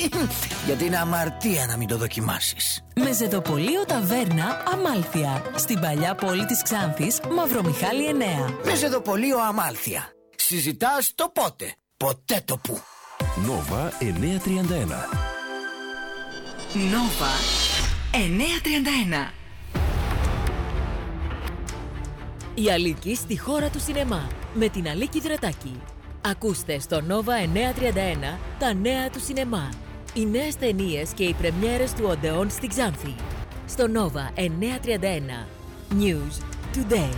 Γιατί είναι αμαρτία να μην το δοκιμάσεις. Μεζεδοπολείο Ταβέρνα Αμάλθεια. Στην παλιά πόλη της Ξάνθης, Μαυρομιχάλη 9. Μεζεδοπολείο Αμάλθεια. Συζητάς το πότε, ποτέ το που. Νόβα 931. Νόβα 931. Η Αλίκη στη χώρα του σινεμά με την Αλίκη Δρατάκη. Ακούστε στο Νόβα 931 τα νέα του σινεμά. Οι νέες ταινίες και οι πρεμιέρες του Οντεόν στην Ξάνθη. Στο Νόβα 931. News Today.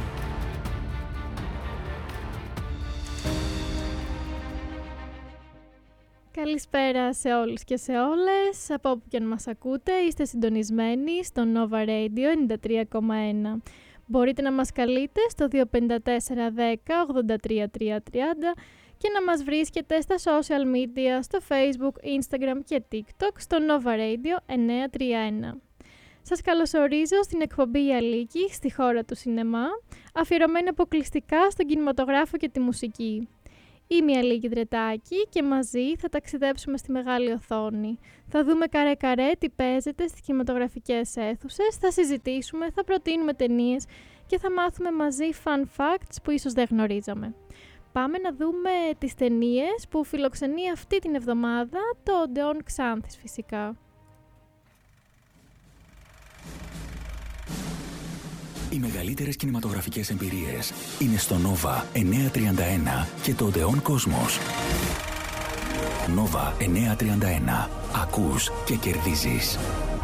Καλησπέρα σε όλους και σε όλες. Από όπου και αν μας ακούτε, είστε συντονισμένοι στο Nova Radio 93,1. Μπορείτε να μας καλείτε στο 254 10 83 330 και να μας βρίσκετε στα social media, στο Facebook, Instagram και TikTok στο Nova Radio 931. Σας καλωσορίζω στην εκπομπή «Η Αλίκη» στη χώρα του σινεμά, αφιερωμένη αποκλειστικά στον κινηματογράφο και τη μουσική. Είμαι η Αλίκη Δρατάκη και μαζί θα ταξιδέψουμε στη μεγάλη οθόνη. Θα δούμε καρέ-καρέ τι παίζεται στις κινηματογραφικές αίθουσες, θα συζητήσουμε, θα προτείνουμε ταινίες και θα μάθουμε μαζί fun facts που ίσως δεν γνωρίζαμε. Πάμε να δούμε τις ταινίες που φιλοξενεί αυτή την εβδομάδα το Οντεόν Ξάνθης φυσικά. Οι μεγαλύτερες κινηματογραφικές εμπειρίες είναι στο Nova 931 και το Οντεόν Κόσμος. Nova 931. Ακούς και κερδίζεις.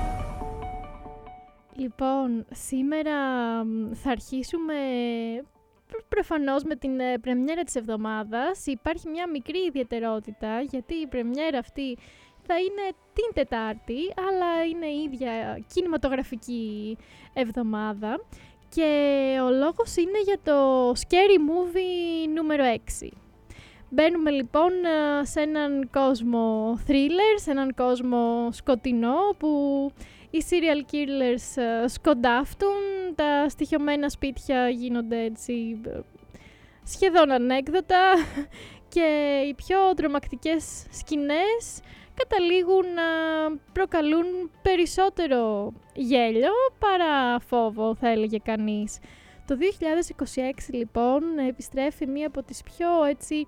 Λοιπόν, σήμερα θα αρχίσουμε προφανώς με την πρεμιέρα της εβδομάδας. Υπάρχει μια μικρή ιδιαιτερότητα, γιατί η πρεμιέρα αυτή θα είναι την Τετάρτη, αλλά είναι η ίδια κινηματογραφική εβδομάδα. Και ο λόγος είναι για το Scary Movie νούμερο 6. Μπαίνουμε λοιπόν σε έναν κόσμο thriller, σε έναν κόσμο σκοτεινό που οι serial killers σκοντάφτουν, τα στοιχειωμένα σπίτια γίνονται έτσι σχεδόν ανέκδοτα και οι πιο τρομακτικές σκηνές καταλήγουν να προκαλούν περισσότερο γέλιο παρά φόβο, θα έλεγε κανείς. Το 2026 λοιπόν επιστρέφει μία από τις πιο έτσι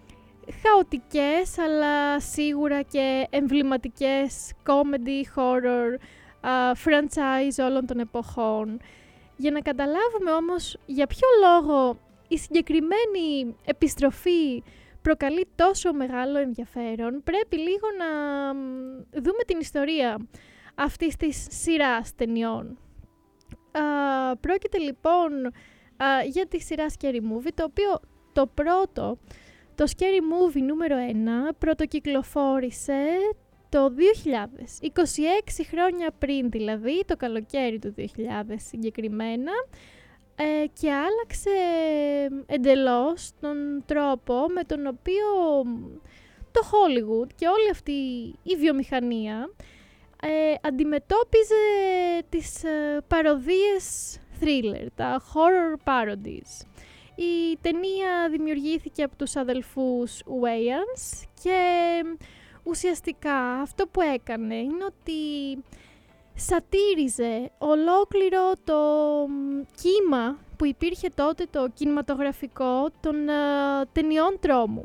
χαοτικές αλλά σίγουρα και εμβληματικές comedy, horror, franchise όλων των εποχών. Για να καταλάβουμε όμως για ποιο λόγο η συγκεκριμένη επιστροφή προκαλεί τόσο μεγάλο ενδιαφέρον, πρέπει λίγο να δούμε την ιστορία αυτής της σειράς ταινιών. Πρόκειται λοιπόν για τη σειρά Scary Movie, το οποίο το πρώτο, το Scary Movie νούμερο 1, πρωτοκυκλοφόρησε το 2000, 26 χρόνια πριν δηλαδή, το καλοκαίρι του 2000 συγκεκριμένα, και άλλαξε εντελώς τον τρόπο με τον οποίο το Hollywood και όλη αυτή η βιομηχανία αντιμετώπιζε τις παροδίες thriller, τα horror parodies. Η ταινία δημιουργήθηκε από τους αδελφούς Wayans και ουσιαστικά αυτό που έκανε είναι ότι σατήριζε ολόκληρο το κύμα που υπήρχε τότε, το κινηματογραφικό των ταινιών τρόμου.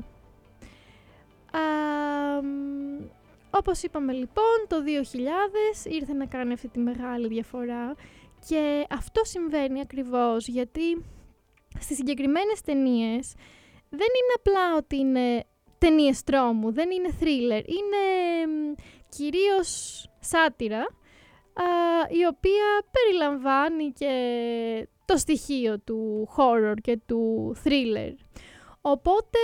Όπως είπαμε λοιπόν, το 2000 ήρθε να κάνει αυτή τη μεγάλη διαφορά και αυτό συμβαίνει ακριβώς γιατί στις συγκεκριμένες ταινίες δεν είναι απλά ότι είναι ταινίες τρόμου, δεν είναι thriller, είναι κυρίως σάτυρα, η οποία περιλαμβάνει και το στοιχείο του horror και του thriller. Οπότε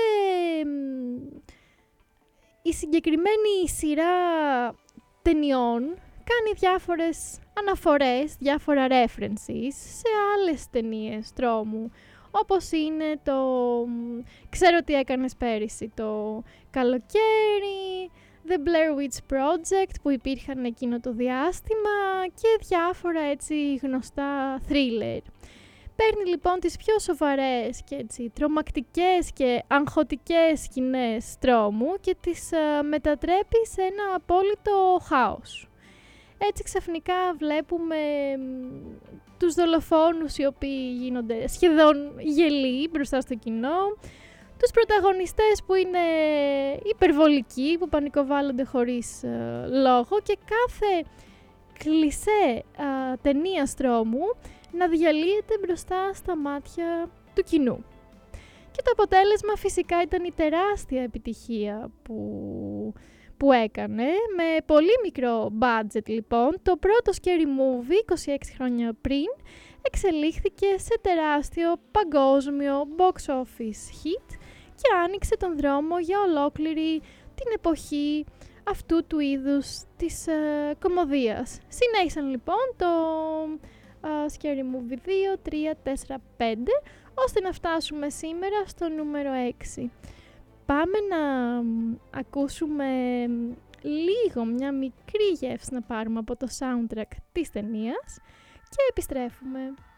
η συγκεκριμένη σειρά ταινιών κάνει διάφορες αναφορές, διάφορα references σε άλλες ταινίες τρόμου, όπως είναι το «Ξέρω τι έκανες πέρυσι» το καλοκαίρι, The Blair Witch Project που υπήρχαν εκείνο το διάστημα και διάφορα έτσι γνωστά thriller. Παίρνει λοιπόν τις πιο σοβαρές και έτσι, τρομακτικές και αγχωτικές σκηνές τρόμου και τις μετατρέπει σε ένα απόλυτο χάος. Έτσι ξαφνικά βλέπουμε τους δολοφόνους οι οποίοι γίνονται σχεδόν γελοί μπροστά στο κοινό, τους πρωταγωνιστές που είναι υπερβολικοί, που πανικοβάλλονται χωρίς λόγο και κάθε κλισέ ταινίας τρόμου να διαλύεται μπροστά στα μάτια του κοινού. Και το αποτέλεσμα φυσικά ήταν η τεράστια επιτυχία που έκανε. Με πολύ μικρό budget λοιπόν, το πρώτο scary movie 26 χρόνια πριν εξελίχθηκε σε τεράστιο παγκόσμιο box office hit και άνοιξε τον δρόμο για ολόκληρη την εποχή αυτού του είδους της κωμωδίας. Συνέχισαν λοιπόν το Scary Movie 2, 3, 4, 5, ώστε να φτάσουμε σήμερα στο νούμερο 6. Πάμε να ακούσουμε λίγο, μια μικρή γεύση να πάρουμε από το soundtrack της ταινίας και επιστρέφουμε.